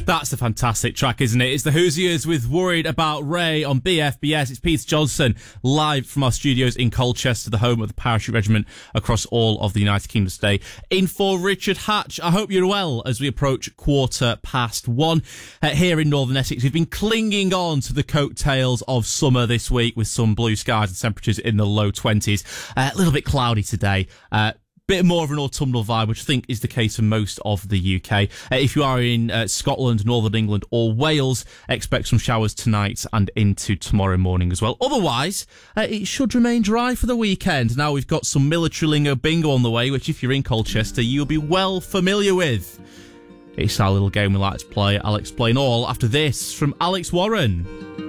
That's a fantastic track, isn't it? It's the Hoosiers with Worried About Ray on BFBS. It's Peter Johnson, live from our studios in Colchester, the home of the Parachute Regiment across all of the United Kingdom today. In for Richard Hatch. I hope you're well as we approach 1:15. Here in Northern Essex, we've been clinging on to the coattails of summer this week with some blue skies and temperatures in the low 20s. A little bit cloudy today. Bit more of an autumnal vibe, which I think is the case for most of the UK. If you are in Scotland, Northern England or Wales, expect some showers tonight and into tomorrow morning as well. Otherwise, it should remain dry for the weekend. Now we've got some Military Lingo Bingo on the way, which if you're in Colchester, you'll be well familiar with. It's our little game we like to play. I'll explain all after this from Alex Warren.